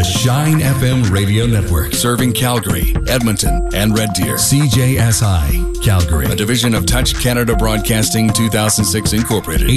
Shine FM radio network, serving Calgary, Edmonton, and Red Deer. CJSI, Calgary, a division of Touch Canada Broadcasting 2006 Incorporated.